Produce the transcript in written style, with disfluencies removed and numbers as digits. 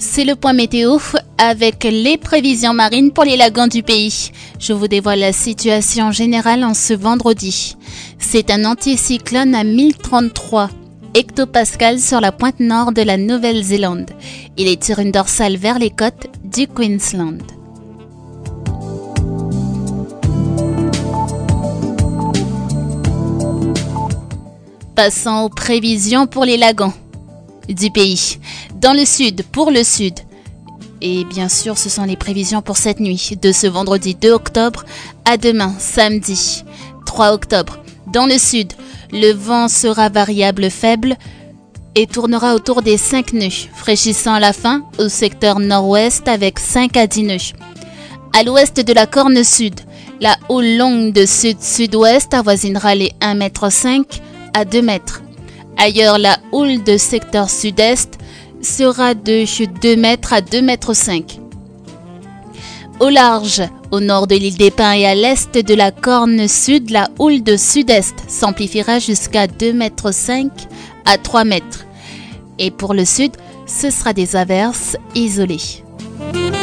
C'est le point météo avec les prévisions marines pour les lagons du pays. Je vous dévoile la situation générale en ce vendredi. C'est un anticyclone à 1033 hectopascales sur la pointe nord de la Nouvelle-Zélande. Il étire une dorsale vers les côtes du Queensland. Passons aux prévisions pour les lagons du pays. Dans le sud, pour le sud, et bien sûr ce sont les prévisions pour cette nuit, de ce vendredi 2 octobre à demain, samedi 3 octobre. Dans le sud, le vent sera variable faible et tournera autour des 5 nœuds, fraîchissant à la fin au secteur nord-ouest avec 5 à 10 nœuds. À l'ouest de la corne sud, la houle longue de sud-sud-ouest avoisinera les 1,5 m à 2 mètres. Ailleurs, la houle de secteur sud-est sera de 2 mètres à 2,5 m. Au large, au nord de l'île des Pins et à l'est de la corne sud, la houle de sud-est s'amplifiera jusqu'à 2,5 m à 3 mètres. Et pour le sud, ce sera des averses isolées.